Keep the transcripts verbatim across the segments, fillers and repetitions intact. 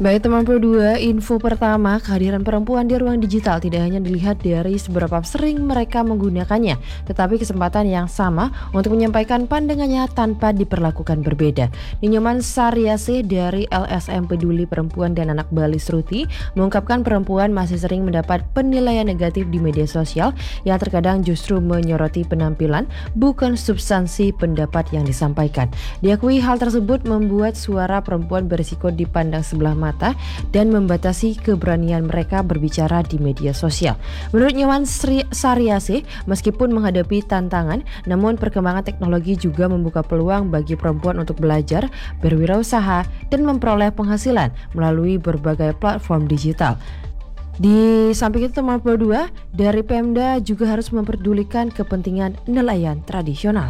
Baik teman Pro dua, info pertama, kehadiran perempuan di ruang digital tidak hanya dilihat dari seberapa sering mereka menggunakannya, tetapi kesempatan yang sama untuk menyampaikan pandangannya tanpa diperlakukan berbeda. Ninyoman Saryase dari L S M Peduli Perempuan dan Anak Bali Sruti mengungkapkan perempuan masih sering mendapat penilaian negatif di media sosial yang terkadang justru menyoroti penampilan, bukan substansi pendapat yang disampaikan. Diakui hal tersebut membuat suara perempuan berisiko dipandang sebelah mata dan membatasi keberanian mereka berbicara di media sosial. Menurut Nyoman Saryase, meskipun menghadapi tantangan, namun perkembangan teknologi juga membuka peluang bagi perempuan untuk belajar, berwirausaha, dan memperoleh penghasilan melalui berbagai platform digital. Di samping itu teman Pro dua, dari Pemda juga harus memperdulikan kepentingan nelayan tradisional.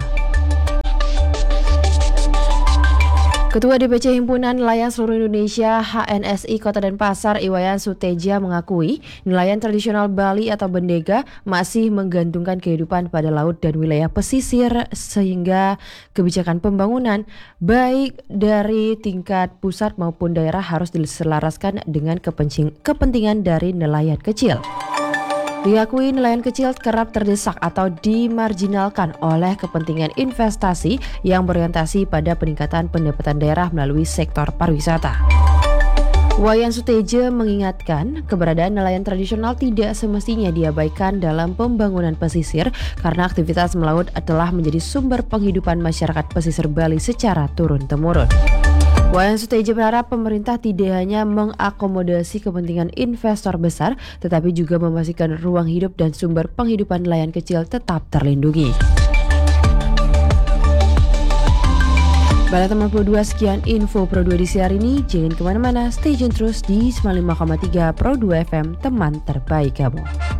Ketua D P C Himpunan Nelayan Seluruh Indonesia H N S I Kota Denpasar Iwayan Suteja mengakui nelayan tradisional Bali atau Bendega masih menggantungkan kehidupan pada laut dan wilayah pesisir sehingga kebijakan pembangunan baik dari tingkat pusat maupun daerah harus diselaraskan dengan kepentingan dari nelayan kecil. Diakui nelayan kecil kerap terdesak atau dimarginalkan oleh kepentingan investasi yang berorientasi pada peningkatan pendapatan daerah melalui sektor pariwisata. Wayan Suteja mengingatkan keberadaan nelayan tradisional tidak semestinya diabaikan dalam pembangunan pesisir karena aktivitas melaut telah menjadi sumber penghidupan masyarakat pesisir Bali secara turun-temurun. Wayan Suteja berharap pemerintah tidak hanya mengakomodasi kepentingan investor besar, tetapi juga memastikan ruang hidup dan sumber penghidupan nelayan kecil tetap terlindungi. Baiklah teman Pro dua, sekian info Pro dua di siang ini. Jangan kemana-mana, stay tune terus di sembilan puluh lima koma tiga Pro dua F M, teman terbaik kamu.